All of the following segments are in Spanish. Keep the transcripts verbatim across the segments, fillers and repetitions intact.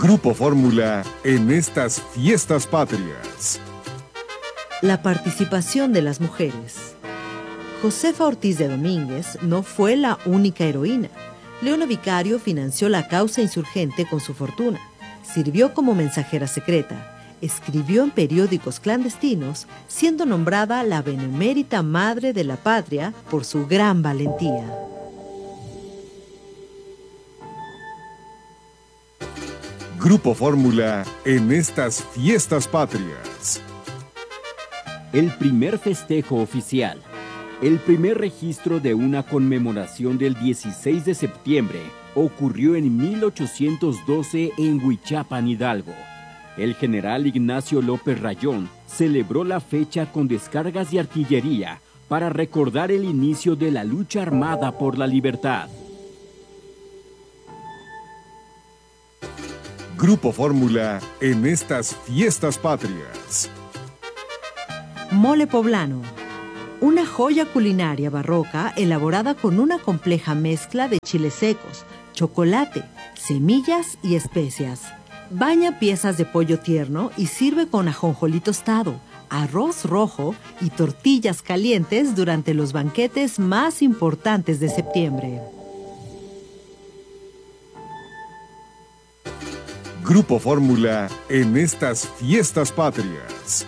Grupo Fórmula en estas fiestas patrias. La participación de las mujeres. Josefa Ortiz de Domínguez no fue la única heroína. Leona Vicario financió la causa insurgente con su fortuna. Sirvió como mensajera secreta. Escribió en periódicos clandestinos, siendo nombrada la benemérita madre de la patria por su gran valentía. Grupo Fórmula en estas fiestas patrias. El primer festejo oficial. El primer registro de una conmemoración del dieciséis de septiembre ocurrió en mil ochocientos doce en Huichapan, Hidalgo. El general Ignacio López Rayón celebró la fecha con descargas de artillería para recordar el inicio de la lucha armada por la libertad. Grupo Fórmula en estas fiestas patrias. Mole poblano. Una joya culinaria barroca elaborada con una compleja mezcla de chiles secos, chocolate, semillas y especias. Baña piezas de pollo tierno y sirve con ajonjolí tostado, arroz rojo y tortillas calientes durante los banquetes más importantes de septiembre. Grupo Fórmula en estas fiestas patrias.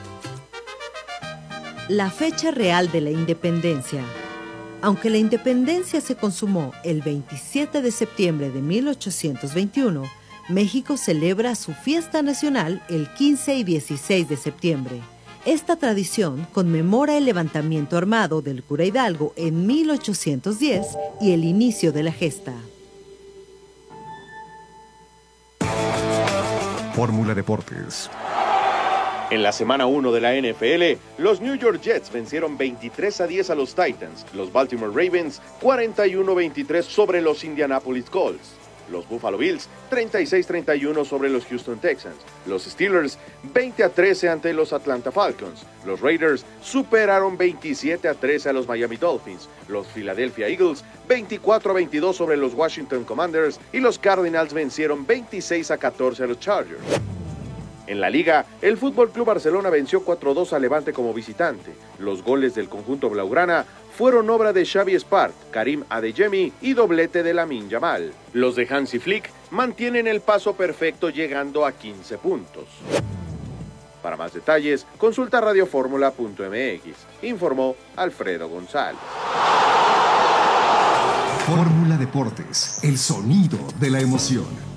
La fecha real de la independencia. Aunque la independencia se consumó el veintisiete de septiembre de mil ochocientos veintiuno, México celebra su fiesta nacional el quince y dieciséis de septiembre. Esta tradición conmemora el levantamiento armado del cura Hidalgo en mil ochocientos diez y el inicio de la gesta. Fórmula Deportes. En la semana uno de la N F L, los New York Jets vencieron veintitrés a diez a los Titans, los Baltimore Ravens cuarenta y uno a veintitrés sobre los Indianapolis Colts, los Buffalo Bills treinta y seis a treinta y uno sobre los Houston Texans, los Steelers veinte a trece ante los Atlanta Falcons, los Raiders superaron veintisiete a trece a los Miami Dolphins, los Philadelphia Eagles veinticuatro a veintidós sobre los Washington Commanders y los Cardinals vencieron veintiséis a catorce a los Chargers. En la Liga, el F C Barcelona venció cuatro a dos a Levante como visitante. Los goles del conjunto blaugrana fueron obra de Xavi Espart, Karim Adeyemi y doblete de Lamine Yamal. Los de Hansi Flick mantienen el paso perfecto llegando a quince puntos. Para más detalles, consulta radioformula punto m x, informó Alfredo González. Fórmula Deportes, el sonido de la emoción.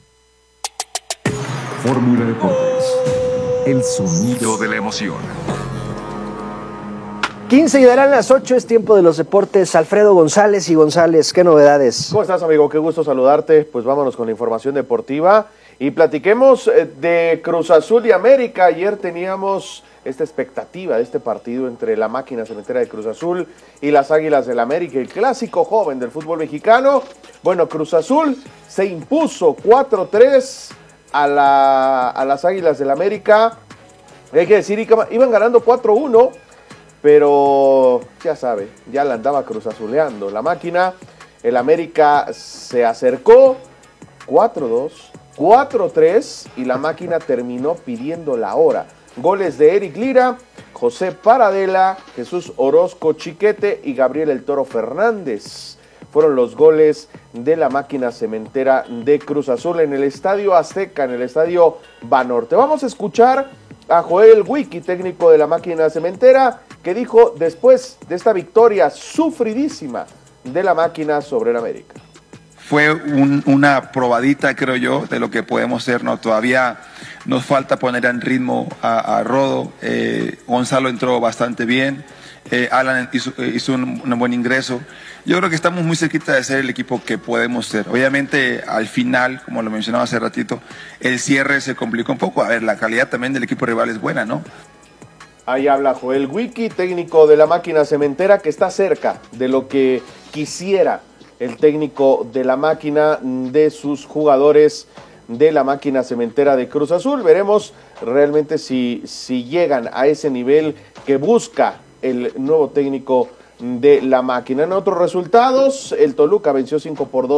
Fórmula Deportes, el sonido de la emoción. quince y darán las ocho, es tiempo de los deportes. Alfredo González y González, ¿qué novedades? ¿Cómo estás, amigo? Qué gusto saludarte. Pues vámonos con la información deportiva y platiquemos de Cruz Azul y América. Ayer teníamos esta expectativa de este partido entre la máquina cementera de Cruz Azul y las Águilas del América, el clásico joven del fútbol mexicano. Bueno, Cruz Azul se impuso cuatro a tres a, la, a las Águilas del América. Hay que decir, iban ganando cuatro a uno, pero ya sabe, ya la andaba Cruz Azuleando la máquina. El América se acercó cuatro a dos, cuatro a tres y la máquina terminó pidiendo la hora. Goles de Eric Lira, José Paradela, Jesús Orozco Chiquete y Gabriel El Toro Fernández. Fueron los goles de la máquina cementera de Cruz Azul en el Estadio Azteca, en el Estadio Banorte. Vamos a escuchar a Joel Wiki, técnico de la máquina cementera, que dijo después de esta victoria sufridísima de la máquina sobre el América. Fue un, una probadita, creo yo, de lo que podemos ser, ¿no? Todavía nos falta poner en ritmo a, a Rodo. Eh, Gonzalo entró bastante bien. Eh, Alan hizo, hizo un, un buen ingreso. Yo creo que estamos muy cerquita de ser el equipo que podemos ser. Obviamente, al final, como lo mencionaba hace ratito, el cierre se complicó un poco. A ver, la calidad también del equipo rival es buena, ¿no? Ahí habla Joel Wiki, técnico de la máquina cementera, que está cerca de lo que quisiera el técnico de la máquina, de sus jugadores de la máquina cementera de Cruz Azul. Veremos realmente si, si llegan a ese nivel que busca el nuevo técnico de la máquina. En otros resultados, el Toluca venció cinco por dos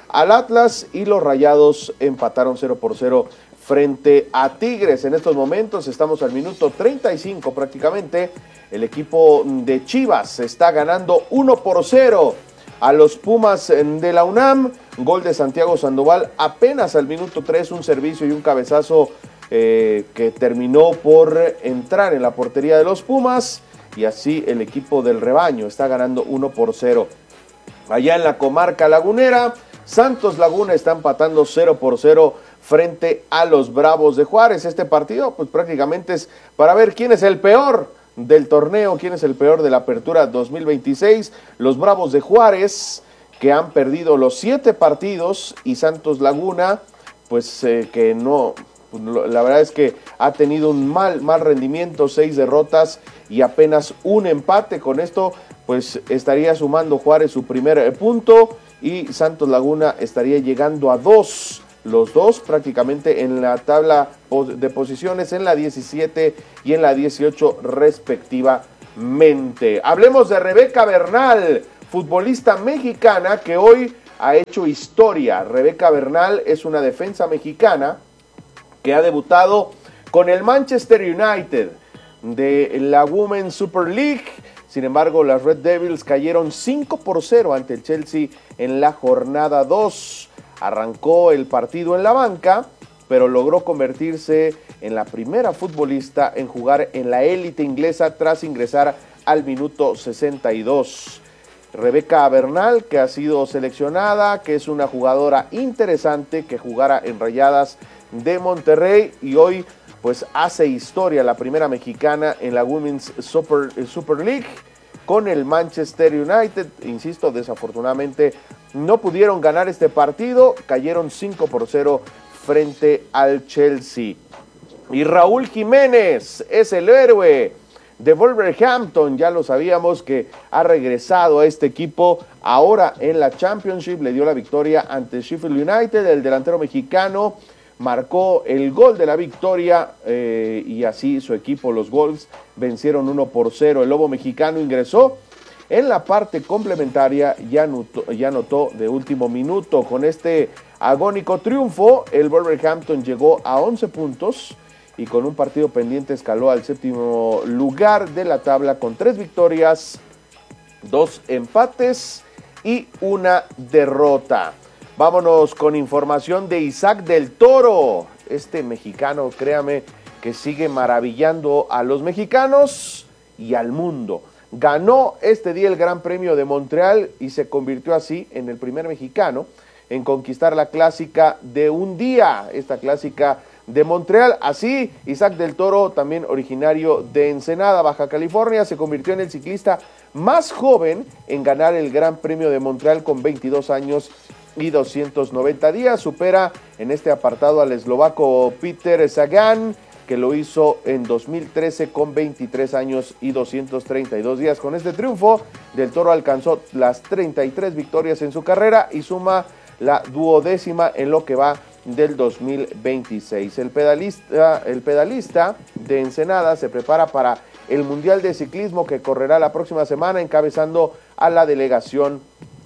al Atlas y los Rayados empataron cero por cero frente a Tigres. En estos momentos estamos al minuto treinta y cinco prácticamente. El equipo de Chivas está ganando uno por cero a los Pumas de la UNAM. Gol de Santiago Sandoval apenas al minuto tres, un servicio y un cabezazo eh, que terminó por entrar en la portería de los Pumas. Y así el equipo del rebaño está ganando uno por cero. Allá en la comarca lagunera, Santos Laguna está empatando cero por cero frente a los Bravos de Juárez. Este partido pues prácticamente es para ver quién es el peor del torneo, quién es el peor de la apertura dos mil veintiséis. Los Bravos de Juárez, que han perdido los siete partidos, y Santos Laguna, pues eh, que no, pues, la verdad es que ha tenido un mal, mal rendimiento, seis derrotas y apenas un empate. Con esto pues estaría sumando Juárez su primer punto y Santos Laguna estaría llegando a dos. Los dos prácticamente en la tabla de posiciones, en la diecisiete y en la dieciocho respectivamente. Hablemos de Rebeca Bernal, futbolista mexicana que hoy ha hecho historia. Rebeca Bernal es una defensa mexicana que ha debutado con el Manchester United de la Women's Super League. Sin embargo, las Red Devils cayeron cinco por cero ante el Chelsea en la jornada dos. Arrancó el partido en la banca, pero logró convertirse en la primera futbolista en jugar en la élite inglesa tras ingresar al minuto sesenta y dos. Rebeca Bernal, que ha sido seleccionada, que es una jugadora interesante, que jugara en Rayadas de Monterrey y hoy pues hace historia, la primera mexicana en la Women's Super, Super League con el Manchester United. Insisto, desafortunadamente no pudieron ganar este partido, cayeron cinco por cero frente al Chelsea. Y Raúl Jiménez es el héroe de Wolverhampton, ya lo sabíamos que ha regresado a este equipo ahora en la Championship, le dio la victoria ante Sheffield United. El delantero mexicano marcó el gol de la victoria eh, y así su equipo, los Wolves, vencieron uno por cero. El lobo mexicano ingresó en la parte complementaria, ya anotó, ya anotó de último minuto. Con este agónico triunfo, el Wolverhampton llegó a once puntos y con un partido pendiente escaló al séptimo lugar de la tabla con tres victorias, dos empates y una derrota. Vámonos con información de Isaac del Toro. Este mexicano, créame, que sigue maravillando a los mexicanos y al mundo. Ganó este día el Gran Premio de Montreal y se convirtió así en el primer mexicano en conquistar la clásica de un día, esta clásica de Montreal. Así, Isaac del Toro, también originario de Ensenada, Baja California, se convirtió en el ciclista más joven en ganar el Gran Premio de Montreal con veintidós años y doscientos noventa días. Supera en este apartado al eslovaco Peter Sagan, que lo hizo en dos mil trece con veintitrés años y doscientos treinta y dos días. Con este triunfo, Del Toro alcanzó las treinta y tres victorias en su carrera y suma la duodécima en lo que va del dos mil veintiséis. El pedalista, el pedalista de Ensenada se prepara para el Mundial de Ciclismo que correrá la próxima semana, encabezando a la delegación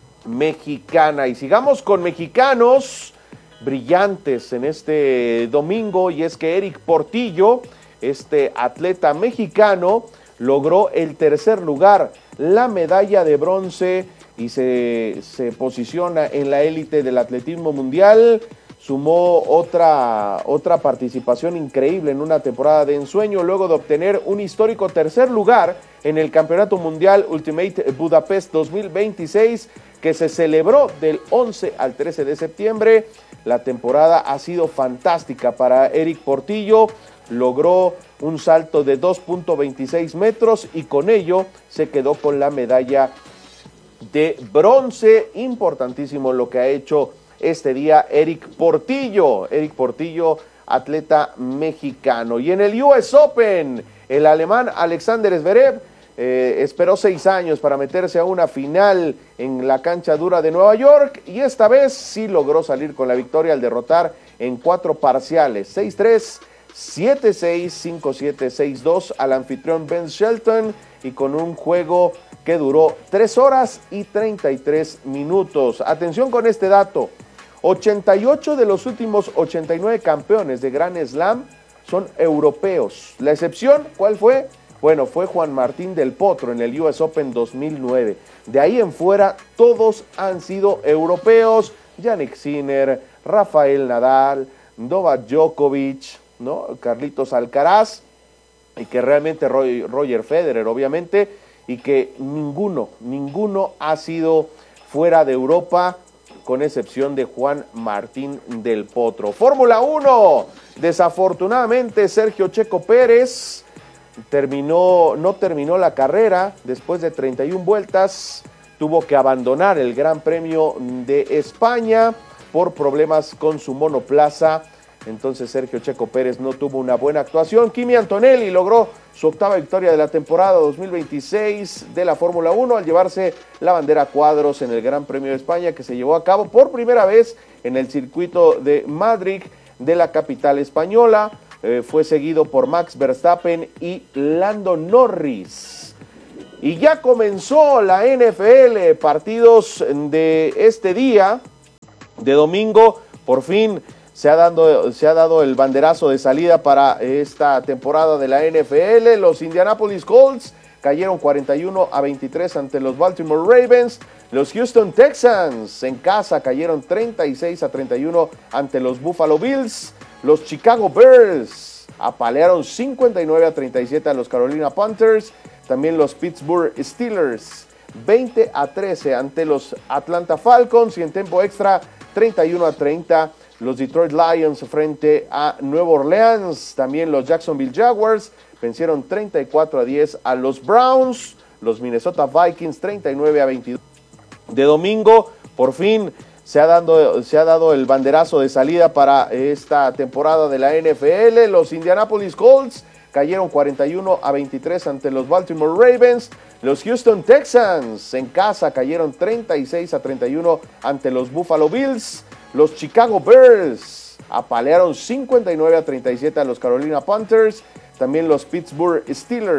mexicana. Y sigamos con mexicanos brillantes en este domingo, y es que Eric Portillo, este atleta mexicano, logró el tercer lugar, la medalla de bronce, y se, se posiciona en la élite del atletismo mundial. Sumó otra, otra participación increíble en una temporada de ensueño, luego de obtener un histórico tercer lugar en el Campeonato Mundial Ultimate Budapest dos mil veintiséis, que se celebró del once al trece de septiembre. La temporada ha sido fantástica para Eric Portillo, logró un salto de dos punto veintiséis metros y con ello se quedó con la medalla de bronce. Importantísimo lo que ha hecho este día Eric Portillo, Eric Portillo, atleta mexicano. Y en el U S Open, el alemán Alexander Zverev eh, esperó seis años para meterse a una final en la cancha dura de Nueva York, y esta vez sí logró salir con la victoria al derrotar en cuatro parciales, seis tres, siete seis, cinco siete, seis dos al anfitrión Ben Shelton, y con un juego que duró tres horas y treinta y tres minutos. Atención con este dato: ochenta y ocho de los últimos ochenta y nueve campeones de Grand Slam son europeos. La excepción, ¿cuál fue? Bueno, fue Juan Martín del Potro en el U S Open dos mil nueve. De ahí en fuera, todos han sido europeos. Jannik Sinner, Rafael Nadal, Novak Djokovic, ¿no? Carlitos Alcaraz, y que realmente Roger Federer, obviamente, y que ninguno, ninguno ha sido fuera de Europa, con excepción de Juan Martín del Potro. Fórmula uno, desafortunadamente Sergio Checo Pérez terminó, no terminó la carrera después de treinta y una vueltas, tuvo que abandonar el Gran Premio de España por problemas con su monoplaza. Entonces Sergio Checo Pérez no tuvo una buena actuación. Kimi Antonelli logró su octava victoria de la temporada dos mil veintiséis de la Fórmula uno al llevarse la bandera a cuadros en el Gran Premio de España, que se llevó a cabo por primera vez en el circuito de Madrid de la capital española. Eh, fue seguido por Max Verstappen y Lando Norris. Y ya comenzó la N F L, partidos de este día, de domingo, por fin. Se ha, dado, se ha dado el banderazo de salida para esta temporada de la N F L. Los Indianapolis Colts cayeron cuarenta y uno a veintitrés ante los Baltimore Ravens. Los Houston Texans en casa cayeron treinta y seis a treinta y uno ante los Buffalo Bills. Los Chicago Bears apalearon cincuenta y nueve a treinta y siete a los Carolina Panthers. También los Pittsburgh Steelers veinte a trece ante los Atlanta Falcons. Y en tiempo extra treinta y uno a treinta los Detroit Lions frente a Nueva Orleans. También los Jacksonville Jaguars vencieron treinta y cuatro a diez a los Browns. Los Minnesota Vikings treinta y nueve a veintidós. De domingo, por fin se ha, dado, se ha dado el banderazo de salida para esta temporada de la N F L. Los Indianapolis Colts cayeron cuarenta y uno a veintitrés ante los Baltimore Ravens. Los Houston Texans en casa cayeron treinta y seis a treinta y uno ante los Buffalo Bills. Los Chicago Bears apalearon cincuenta y nueve a treinta y siete a los Carolina Panthers. También los Pittsburgh Steelers